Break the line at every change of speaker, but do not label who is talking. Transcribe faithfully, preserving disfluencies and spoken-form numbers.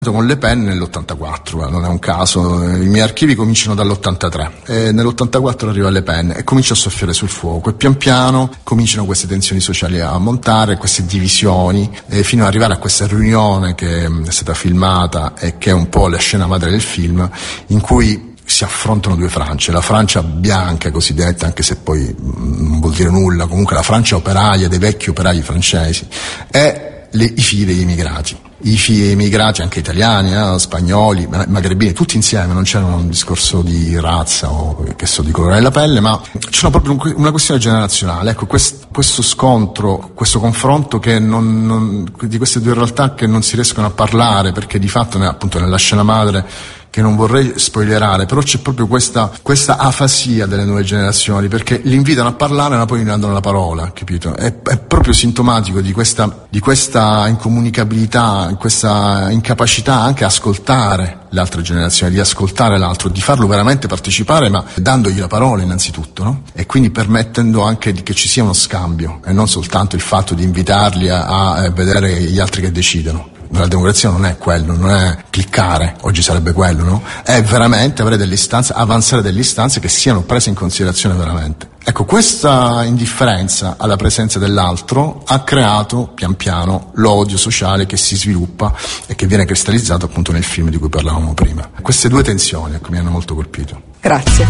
Con Le Pen nell'ottantaquattro, non è un caso, i miei archivi cominciano dall'ottantatré e nell'ottantaquattro arriva Le Pen e comincia a soffiare sul fuoco e pian piano cominciano queste tensioni sociali a montare, queste divisioni, e fino ad arrivare a questa riunione che è stata filmata e che è un po' la scena madre del film, in cui si affrontano due Francie, la Francia bianca cosiddetta, anche se poi non vuol dire nulla, comunque la Francia operaia, dei vecchi operai francesi, e le, i figli degli immigrati. I figli immigrati, anche italiani, eh, spagnoli, magrebini, tutti insieme, non c'era un discorso di razza o che so di colore della pelle, ma c'era proprio un, una questione generazionale. Ecco, quest, questo scontro, questo confronto che non, non, di queste due realtà che non si riescono a parlare, perché di fatto appunto nella scena madre, che non vorrei spoilerare, però c'è proprio questa, questa afasia delle nuove generazioni, perché li invitano a parlare ma poi non danno la parola, capito? È, è proprio sintomatico di questa, di questa incomunicabilità, questa incapacità anche a ascoltare le altre generazioni, di ascoltare l'altro, di farlo veramente partecipare, ma dandogli la parola innanzitutto, no? E quindi permettendo anche di che ci sia uno scambio e non soltanto il fatto di invitarli a, a vedere gli altri che decidono. La democrazia non è quello, non è cliccare, oggi sarebbe quello, no? È veramente avere delle istanze, avanzare delle istanze che siano prese in considerazione veramente. Ecco, questa indifferenza alla presenza dell'altro ha creato pian piano l'odio sociale che si sviluppa e che viene cristallizzato appunto nel film di cui parlavamo prima. Queste due tensioni, ecco, mi hanno molto colpito.
Grazie.